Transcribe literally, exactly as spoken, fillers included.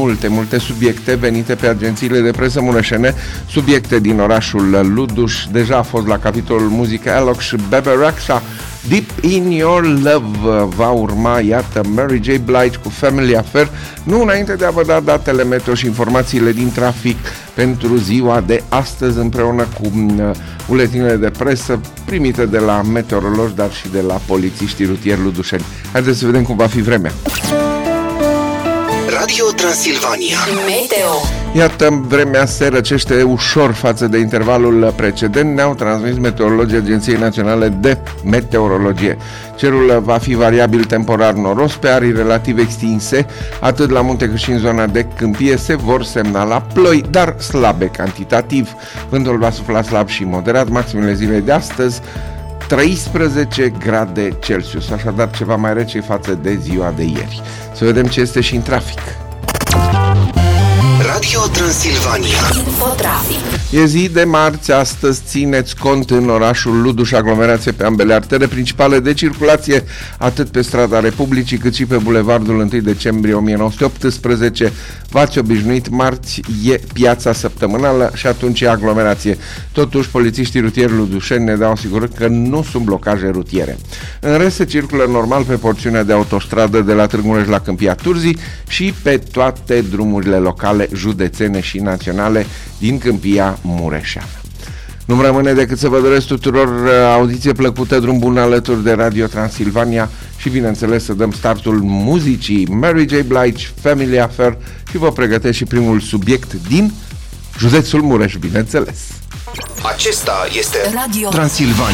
multe, multe subiecte venite pe agențiile de presă mureșene, subiecte din orașul Luduș. Deja a fost la capitolul muzică Alok și Bebe Rexha. Deep in Your Love va urma, iată, Mary J. Blige cu Family Affair, nu înainte de a vă da datele meteo și informațiile din trafic pentru ziua de astăzi, împreună cu uh, buletinele de presă primite de la meteorologi, dar și de la polițiștii rutieri ludușeni. Haideți să vedem cum va fi vremea. Radio Transilvania Meteo. Iată, vremea se răcește ușor față de intervalul precedent, ne-au transmis meteorologii Agenției Naționale de Meteorologie. Cerul va fi variabil temporar noros, pe arii relativ extinse, atât la munte cât și în zona de câmpie se vor semnala ploi, dar slabe cantitativ. Vântul va sufla slab și moderat, maximele zilei de astăzi treisprezece grade Celsius, așadar ceva mai rece față de ziua de ieri. Să vedem ce este și în trafic. Radio Transilvania Infotrafic. E zi de marți, astăzi țineți cont în orașul Luduș aglomerație pe ambele artere principale de circulație, atât pe strada Republicii cât și pe bulevardul întâi decembrie o mie nouă sute optsprezece. V-ați obișnuit, marți e piața săptămânală și atunci e aglomerație. Totuși, polițiștii rutieri ludușeni ne dau asigurări că nu sunt blocaje rutiere. În rest, se circulă normal pe porțiunea de autostradă de la Târgu Mureș la Câmpia Turzii și pe toate drumurile locale, județene și naționale din Câmpia Mureșeană. Nu-mi rămâne decât să vă doresc tuturor audiție plăcută, drum bun alături de Radio Transilvania și, bineînțeles, să dăm startul muzicii Mary J. Blige, Family Affair, și vă pregătesc și primul subiect din județul Mureș, bineînțeles. Acesta este Radio Transilvania.